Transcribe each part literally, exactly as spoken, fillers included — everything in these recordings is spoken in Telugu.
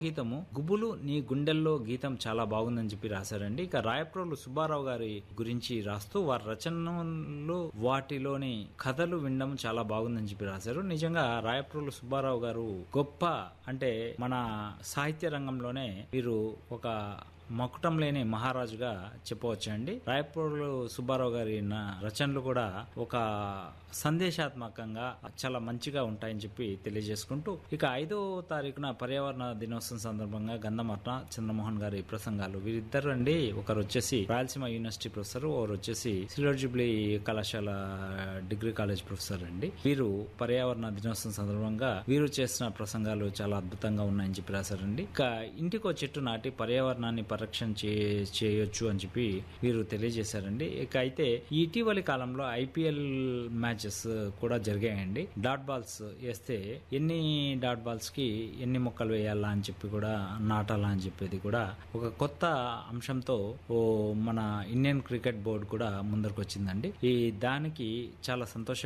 గీతము గుబులు నీ గుండెల్లో గీతం చాలా బాగుందని చెప్పి రాశారండి. ఇక రాయప్రోలు సుబ్బారావు గారి గురించి రాస్తూ వారి రచనలు వాటిలోని కథలు వినడం చాలా బాగుందని చెప్పి రాశారు. నిజంగా రాయప్రోలు సుబ్బారావు గారు గొప్ప, అంటే మన సాహిత్య రంగంలోనే వీరు ఒక మకుటం లేని మహారాజుగా చెప్పవచ్చండి. రాయప్రోలు సుబ్బారావు గారి రచనలు కూడా ఒక సందేశాత్మకంగా చాలా మంచిగా ఉంటాయని చెప్పి తెలియజేసుకుంటూ, ఇక ఐదో తారీఖున పర్యావరణ దినోత్సవం సందర్భంగా గంధమర్ణ చంద్రమోహన్ గారి ప్రసంగాలు. వీరిద్దరు అండి, ఒకరు వచ్చేసి రాయలసీమ యూనివర్సిటీ ప్రొఫెసర్, ఒకరు వచ్చేసి సిల్వర్ జూబ్లీ కళాశాల డిగ్రీ కాలేజ్ ప్రొఫెసర్ అండి. వీరు పర్యావరణ దినోత్సవం సందర్భంగా వీరు చేసిన ప్రసంగాలు చాలా అద్భుతంగా ఉన్నాయని చెప్పి రాశారండి. ఇక ఇంటికో చెట్టు నాటి పర్యావరణాన్ని పరిరక్షణ చేయొచ్చు అని చెప్పి వీరు తెలియజేశారండి. ఇక అయితే ఇటీవలి కాలంలో ఐపీఎల్ మ్యాచెస్ కూడా జరిగాయండి. డాట్ బాల్స్ వేస్తే ఎన్ని డాట్ బాల్స్ కి ఎన్ని మొక్కలు వేయాలా అని చెప్పి కూడా నాటాలా అని చెప్పేది కూడా ఒక కొత్త అంశంతో ఓ మన ఇండియన్ క్రికెట్ బోర్డు కూడా ముందరకు వచ్చిందండి. ఈ దానికి చాలా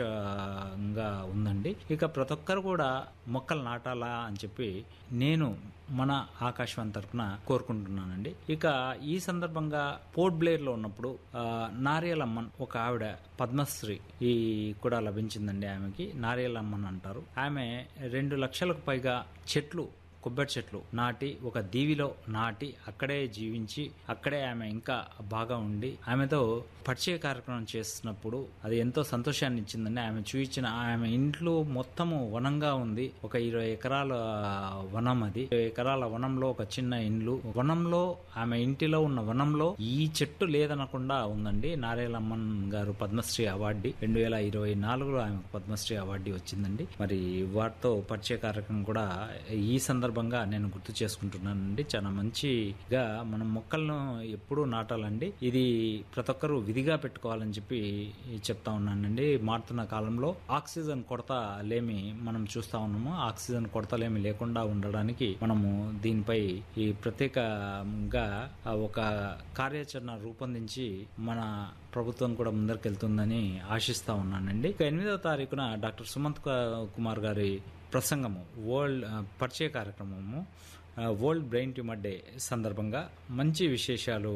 సంతోషంగా ఉందండి. ఇక ప్రతి ఒక్కరు కూడా మొక్కలు నాటాలా అని చెప్పి నేను మన ఆకాశవాణి తరఫున కోరుకుంటున్నానండి. ఇక ఈ సందర్భంగా పోర్ట్ బ్లేర్ లో ఉన్నప్పుడు నారియలమ్మన్ ఒక ఆవిడ పద్మశ్రీ ఈ కూడా లభించిందండి. ఆమెకి నారియలమ్మన్ అంటారు. ఆమె రెండు లక్షలకు పైగా చెట్లు, కొబ్బరి చెట్లు నాటి ఒక దీవిలో నాటి అక్కడే జీవించి అక్కడే ఆమె ఇంకా బాగా ఉండి ఆమెతో పరిచయ కార్యక్రమం చేస్తున్నప్పుడు అది ఎంతో సంతోషాన్ని ఇచ్చిందండి. ఆమె చూయించిన ఆమె ఇంట్లో మొత్తము వనంగా ఉంది. ఒక ఇరవై ఎకరాల వనం, అది ఇరవై ఎకరాల వనంలో ఒక చిన్న ఇండ్లు, వనంలో ఆమె ఇంటిలో ఉన్న వనంలో ఈ చెట్టు లేదనకుండా ఉందండి. నారాయణమ్మన్ గారు పద్మశ్రీ అవార్డు రెండు వేల ఇరవై నాలుగులో ఆమెకు పద్మశ్రీ అవార్డు వచ్చిందండి. మరి వాటితో పరిచయ కార్యక్రమం కూడా ఈ సందర్భంగా నేను గుర్తు చేసుకుంటున్నానండి. చాలా మంచిగా మనం మొక్కలను ఎప్పుడూ నాటాలండి. ఇది ప్రతి ఒక్కరు విధిగా పెట్టుకోవాలని చెప్పి చెప్తా ఉన్నానండి. మారుతున్న కాలంలో ఆక్సిజన్ కొరత లేమి మనం చూస్తా ఉన్నాము. ఆక్సిజన్ కొరత లేమి లేకుండా ఉండడానికి మనము దీనిపై ఈ ప్రత్యేకంగా ఒక కార్యాచరణ రూపొందించి మన ప్రభుత్వం కూడా ముందరికెళ్తుందని ఆశిస్తా ఉన్నానండి. ఇక ఎనిమిదవ తారీఖున డాక్టర్ సుమంత్ కుమార్ గారి ప్రసంగము, వరల్డ్ పరిచయ కార్యక్రమము, వరల్డ్ బ్రెయిన్ ట్యూమర్ డే సందర్భంగా మంచి విశేషాలు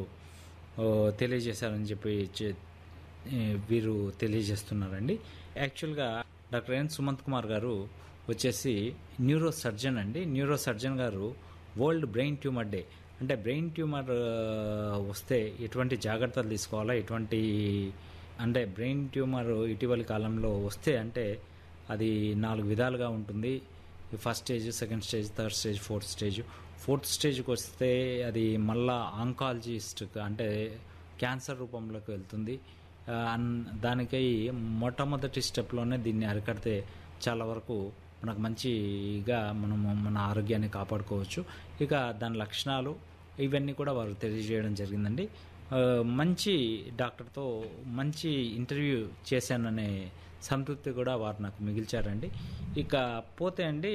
తెలియజేశారని చెప్పి వీరు తెలియజేస్తున్నారండి. యాక్చువల్గా డాక్టర్ ఎన్ సుమంత్ కుమార్ గారు వచ్చేసి న్యూరో సర్జన్ అండి. న్యూరో సర్జన్ గారు వరల్డ్ బ్రెయిన్ ట్యూమర్ డే అంటే బ్రెయిన్ ట్యూమర్ వస్తే ఎటువంటి జాగ్రత్తలు తీసుకోవాలా, ఎటువంటి అంటే బ్రెయిన్ ట్యూమర్ ఇటీవలి కాలంలో వస్తే అంటే అది నాలుగు విధాలుగా ఉంటుంది. First stage, second stage, third stage, fourth stage. Fourth స్టేజ్కి వస్తే అది మళ్ళా ఆంకాలజిస్ట్ అంటే క్యాన్సర్ రూపంలోకి వెళ్తుంది. దానికై మొట్టమొదటి స్టెప్లోనే దీన్ని అరికడితే చాలా వరకు మనకు మంచిగా మనము మన ఆరోగ్యాన్ని కాపాడుకోవచ్చు. ఇక దాని లక్షణాలు ఇవన్నీ కూడా వారు తెలియజేయడం జరిగిందండి. మంచి డాక్టర్తో మంచి ఇంటర్వ్యూ చేశాననే సంతృప్తి కూడా వారు నాకు మిగిల్చారండి. ఇక పోతే అండి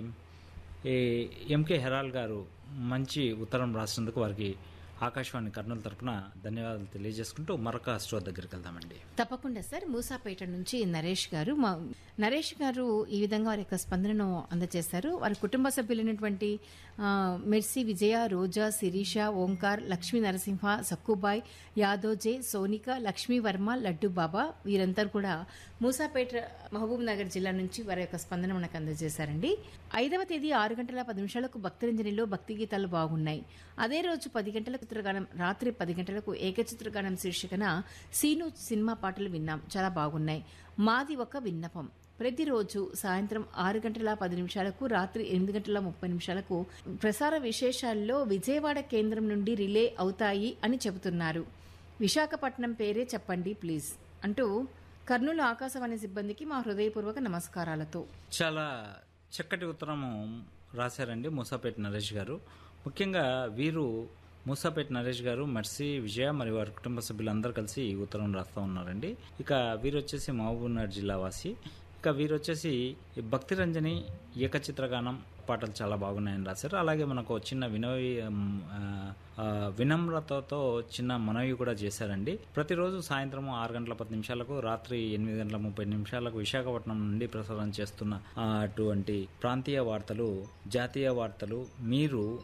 ఎంకే హెరాల్ గారు మంచి ఉత్తరం రాసినందుకు వారికి ఆకాశవాణి కర్నూలు తరపున ధన్యవాదాలు తెలియజేసుకుంటూ మరొక స్టోర్ దగ్గరికి వెళ్దామండి. తప్పకుండా సార్. మూసాపేట నుంచి నరేష్ గారు నరేష్ గారు ఈ విధంగా వారి యొక్క స్పందనను అందజేశారు. వారి కుటుంబ సభ్యులైనటువంటి మెర్సీ, విజయ, రోజా, శిరీష, ఓంకార్, లక్ష్మీ నరసింహ, సక్కుబాయ్, యాదోజే, సోనిక, లక్ష్మీ వర్మ, లడ్డు బాబా వీరంతా కూడా మూసాపేట మహబూబ్ నగర్ జిల్లా నుంచి వారి యొక్క స్పందన మనకు అందజేశారండి. ఐదవ తేదీ ఆరు గంటల పది నిమిషాలకు భక్తిరంజనిలో భక్తి గీతాలు బాగున్నాయి. అదే రోజు పది గంటలకు చిత్రగానం, రాత్రి పది గంటలకు ఏకచిత్రగానం శీర్షికన సీను సినిమా పాటలు విన్నాం, చాలా బాగున్నాయి. మాది ఒక విన్నపం, ప్రతిరోజు సాయంత్రం ఆరు గంటల పది నిమిషాలకు, రాత్రి ఎనిమిది గంటల ముప్పై నిమిషాలకు ప్రసార విశేషాల్లో విజయవాడ కేంద్రం నుండి రిలే అవుతాయి అని చెబుతున్నారు. విశాఖపట్నం పేరే చెప్పండి ప్లీజ్ అంటూ కర్నూలు ఆకాశవాణి సిబ్బందికి మా హృదయపూర్వక నమస్కారాలతో చాలా చక్కటి ఉత్తరము రాశారండి మూసాపేట నరేష్ గారు. ముఖ్యంగా వీరు మూసాపేట నరేష్ గారు, మర్సీ, విజయ మరియు వారి కుటుంబ సభ్యులందరూ కలిసి ఈ ఉత్తరం రాస్తూ ఉన్నారండి. ఇక వీరు వచ్చేసి మహబూబ్నగర్ జిల్లా వాసి. ఇక వీరు వచ్చేసి భక్తి రంజని ఏకచిత్రగానం పాటలు చాలా బాగున్నాయని రాశారు. అలాగే మనకు చిన్న వినవి ఆ, ఆ, వినమ్రతతో చిన్న మనవి కూడా చేశారండి. ప్రతిరోజు సాయంత్రం ఆరు గంటల పది నిమిషాలకు, రాత్రి ఎనిమిది గంటల ముప్పై నిమిషాలకు విశాఖపట్నం నుండి ప్రసారం చేస్తున్న ఆ, అటువంటి ప్రాంతీయ వార్తలు, జాతీయ వార్తలు మీరు